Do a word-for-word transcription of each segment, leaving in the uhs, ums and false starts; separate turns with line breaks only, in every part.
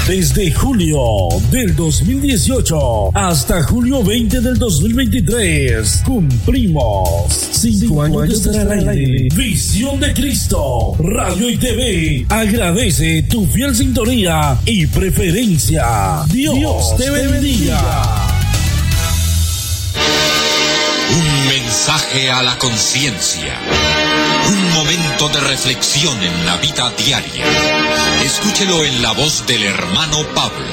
Desde julio del dos mil dieciocho hasta julio veinte del dos mil veintitrés, cumplimos cinco años de estar al aire. Visión de Cristo, Radio y T V, agradece tu fiel sintonía y preferencia. Dios, Dios te bendiga.
Un mensaje a la conciencia. Un momento de reflexión en la vida diaria. Escúchelo en la voz del hermano Pablo.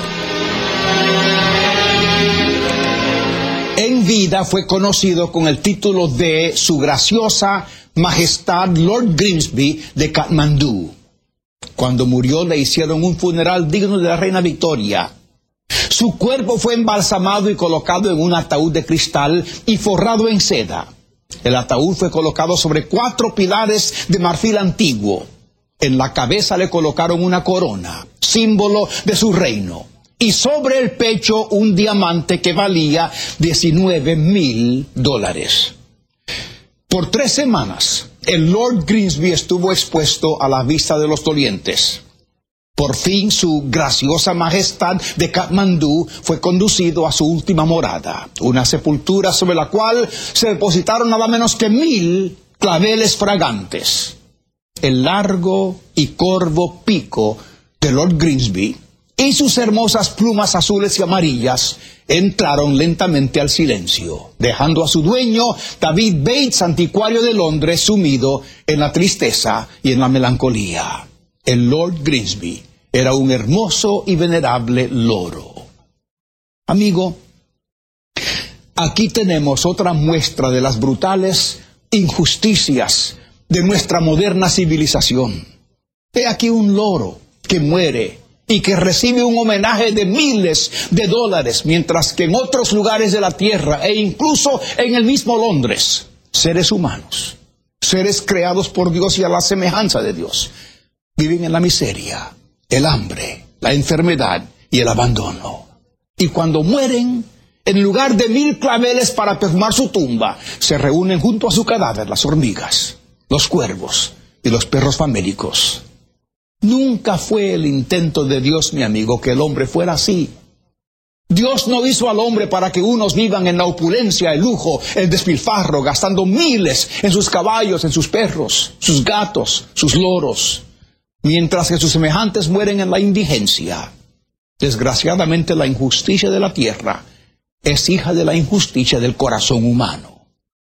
En vida fue conocido con el título de Su Graciosa Majestad Lord Grimsby de Katmandú. Cuando murió le hicieron un funeral digno de la reina Victoria. Su cuerpo fue embalsamado y colocado en un ataúd de cristal y forrado en seda. El ataúd fue colocado sobre cuatro pilares de marfil antiguo. En la cabeza le colocaron una corona, símbolo de su reino, y sobre el pecho un diamante que valía diecinueve mil dólares. Por tres semanas, el Lord Grimsby estuvo expuesto a la vista de los dolientes. Por fin, su graciosa majestad de Katmandú fue conducido a su última morada, una sepultura sobre la cual se depositaron nada menos que mil claveles fragantes. El largo y corvo pico de Lord Grimsby y sus hermosas plumas azules y amarillas entraron lentamente al silencio, dejando a su dueño, David Bates, anticuario de Londres, sumido en la tristeza y en la melancolía. El Lord Grimsby era un hermoso y venerable loro. Amigo, aquí tenemos otra muestra de las brutales injusticias de nuestra moderna civilización. He aquí un loro que muere y que recibe un homenaje de miles de dólares, mientras que en otros lugares de la tierra e incluso en el mismo Londres, seres humanos, seres creados por Dios y a la semejanza de Dios, viven en la miseria, el hambre, la enfermedad y el abandono. Y cuando mueren, en lugar de mil claveles para perfumar su tumba, se reúnen junto a su cadáver las hormigas, los cuervos y los perros famélicos. Nunca fue el intento de Dios, mi amigo, que el hombre fuera así. Dios no hizo al hombre para que unos vivan en la opulencia, el lujo, el despilfarro, gastando miles en sus caballos, en sus perros, sus gatos, sus loros, mientras que sus semejantes mueren en la indigencia. Desgraciadamente, la injusticia de la tierra es hija de la injusticia del corazón humano.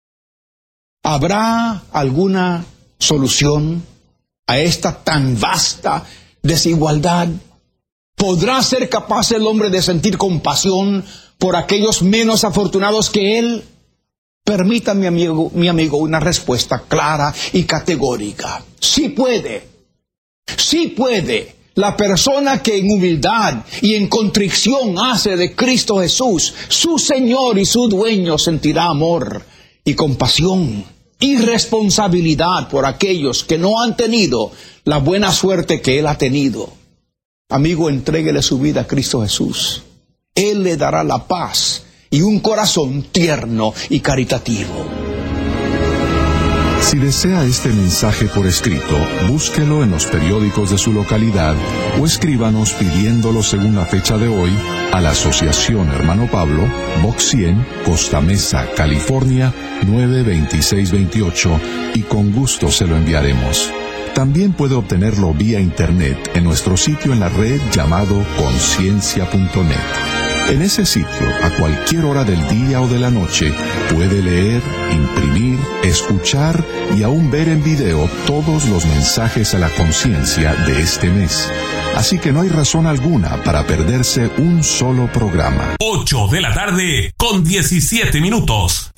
¿Habrá alguna solución a esta tan vasta desigualdad? ¿Podrá ser capaz el hombre de sentir compasión por aquellos menos afortunados que él? Permítame, mi amigo, mi amigo, una respuesta clara y categórica. Sí puede. Sí puede. La persona que en humildad y en contrición hace de Cristo Jesús su Señor y su dueño sentirá amor y compasión y responsabilidad por aquellos que no han tenido la buena suerte que Él ha tenido. Amigo, entréguele su vida a Cristo Jesús. Él le dará la paz y un corazón tierno y caritativo.
Si desea este mensaje por escrito, búsquelo en los periódicos de su localidad o escríbanos pidiéndolo según la fecha de hoy a la Asociación Hermano Pablo, Box cien, Costa Mesa, California, nueve veintiséis veintiocho, y con gusto se lo enviaremos. También puede obtenerlo vía internet en nuestro sitio en la red llamado conciencia punto net. En ese sitio, a cualquier hora del día o de la noche, puede leer, imprimir, escuchar y aún ver en video todos los mensajes a la conciencia de este mes. Así que no hay razón alguna para perderse un solo programa.
ocho de la tarde con diecisiete minutos.